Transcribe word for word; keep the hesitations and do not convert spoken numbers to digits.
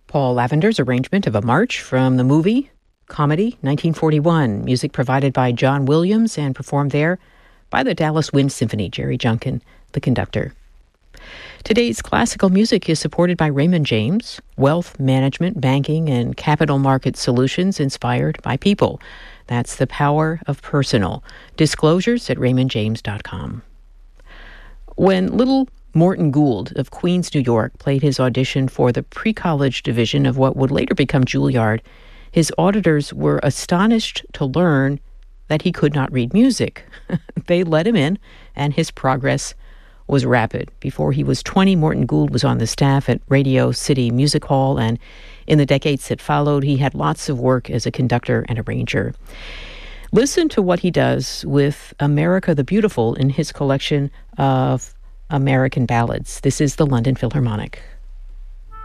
Paul Lavender's arrangement of a march from the movie Comedy, nineteen forty-one. Music provided by John Williams and performed there by the Dallas Wind Symphony, Jerry Junkin, the conductor. Today's classical music is supported by Raymond James, wealth management, banking, and capital market solutions inspired by people. That's the power of personal. Disclosures at raymond james dot com. When little Morton Gould of Queens, New York, played his audition for the pre-college division of what would later become Juilliard, his auditors were astonished to learn that he could not read music. They let him in, and his progress was rapid. Before he was twenty, Morton Gould was on the staff at Radio City Music Hall, and in the decades that followed, he had lots of work as a conductor and arranger. Listen to what he does with America the Beautiful in his collection of American ballads. This is the London Philharmonic.